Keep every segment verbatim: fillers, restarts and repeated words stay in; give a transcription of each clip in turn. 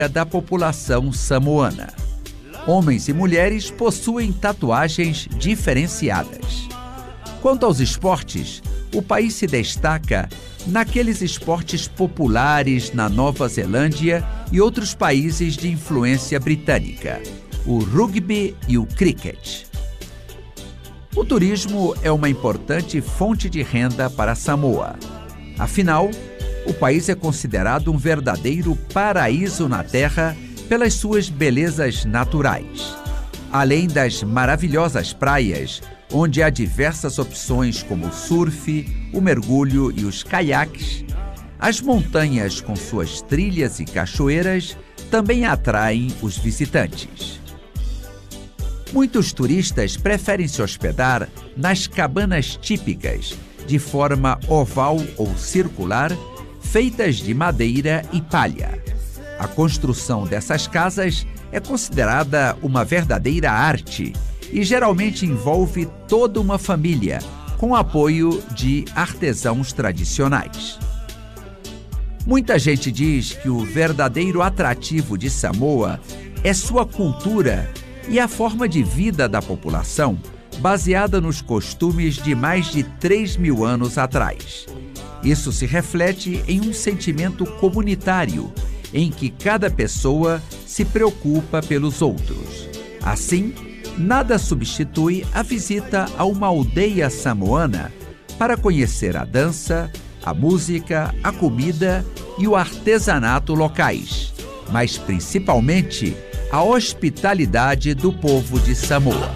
da população samoana. Homens e mulheres possuem tatuagens diferenciadas. Quanto aos esportes, o país se destaca naqueles esportes populares na Nova Zelândia e outros países de influência britânica, o rugby e o cricket. O turismo é uma importante fonte de renda para Samoa. Afinal, o país é considerado um verdadeiro paraíso na Terra pelas suas belezas naturais. Além das maravilhosas praias, onde há diversas opções como o surf, o mergulho e os caiaques, as montanhas com suas trilhas e cachoeiras também atraem os visitantes. Muitos turistas preferem se hospedar nas cabanas típicas, de forma oval ou circular, feitas de madeira e palha. A construção dessas casas é considerada uma verdadeira arte e geralmente envolve toda uma família, com apoio de artesãos tradicionais. Muita gente diz que o verdadeiro atrativo de Samoa é sua cultura e a forma de vida da população, baseada nos costumes de mais de três mil anos atrás. Isso se reflete em um sentimento comunitário, em que cada pessoa se preocupa pelos outros. Assim, nada substitui a visita a uma aldeia samoana para conhecer a dança, a música, a comida e o artesanato locais, mas principalmente a hospitalidade do povo de Samoa.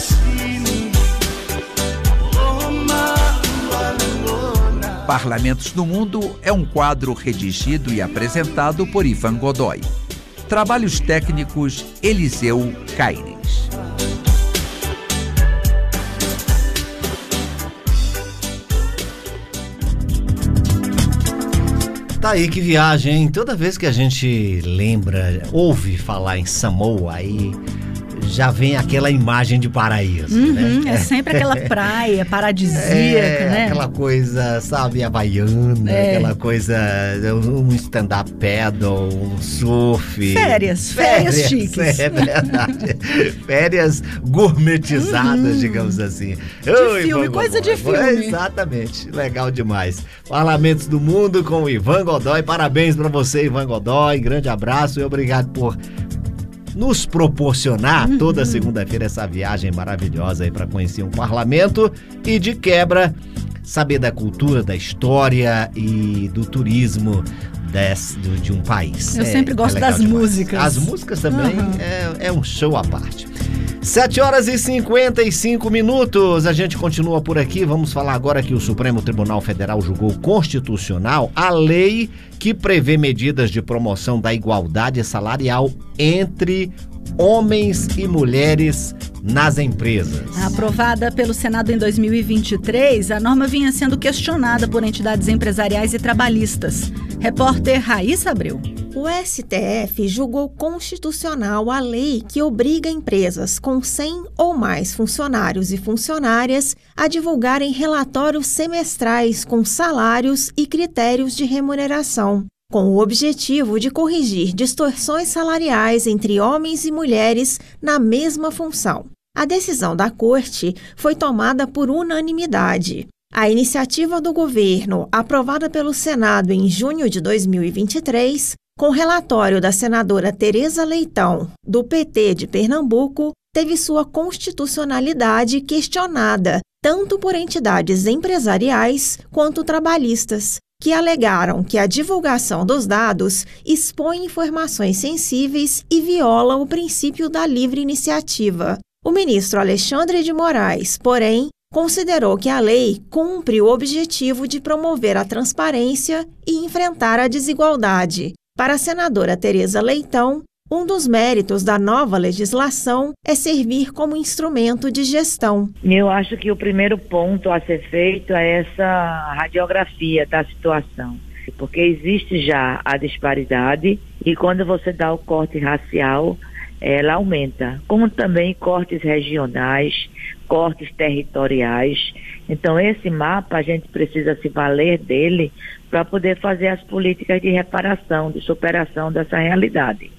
Parlamentos do Mundo é um quadro redigido e apresentado por Ivan Godoy. Trabalhos técnicos Eliseu Caires. Tá aí, que viagem, hein? Toda vez que a gente lembra, ouve falar em Samoa, aí já vem aquela imagem de paraíso, uhum, né? É sempre aquela praia paradisíaca, é, né? Aquela coisa, sabe, havaiana, é. Aquela coisa, um stand-up paddle, um surf. Férias, férias, férias chiques. É verdade. Férias gourmetizadas, uhum. digamos assim. De Oi, filme, Ivan coisa Godoy. de filme. Exatamente, legal demais. Parlamentos do Mundo com o Ivan Godoy. Parabéns pra você, Ivan Godoy. Grande abraço e obrigado por nos proporcionar uhum. toda segunda-feira essa viagem maravilhosa aí para conhecer um parlamento e, de quebra, saber da cultura, da história e do turismo desse, do, de um país. Eu é, sempre gosto é das demais. músicas. As músicas também uhum. é, é um show à parte. sete horas e cinquenta e cinco minutos, a gente continua por aqui. Vamos falar agora que o Supremo Tribunal Federal julgou constitucional a lei que prevê medidas de promoção da igualdade salarial entre homens e mulheres nas empresas. Aprovada pelo Senado em dois mil e vinte e três, a norma vinha sendo questionada por entidades empresariais e trabalhistas. Repórter Raíssa Abreu. O S T F julgou constitucional a lei que obriga empresas com cem ou mais funcionários e funcionárias a divulgarem relatórios semestrais com salários e critérios de remuneração, com o objetivo de corrigir distorções salariais entre homens e mulheres na mesma função. A decisão da Corte foi tomada por unanimidade. A iniciativa do governo, aprovada pelo Senado em junho de dois mil e vinte e três, com relatório da senadora Tereza Leitão, do P T de Pernambuco, teve sua constitucionalidade questionada, tanto por entidades empresariais quanto trabalhistas, que alegaram que a divulgação dos dados expõe informações sensíveis e viola o princípio da livre iniciativa. O ministro Alexandre de Moraes, porém, considerou que a lei cumpre o objetivo de promover a transparência e enfrentar a desigualdade. Para a senadora Tereza Leitão, um dos méritos da nova legislação é servir como instrumento de gestão. Eu acho que o primeiro ponto a ser feito é essa radiografia da situação, porque existe já a disparidade e quando você dá o corte racial, ela aumenta, como também cortes regionais, cortes territoriais Então, esse mapa, a gente precisa se valer dele para poder fazer as políticas de reparação, de superação dessa realidade.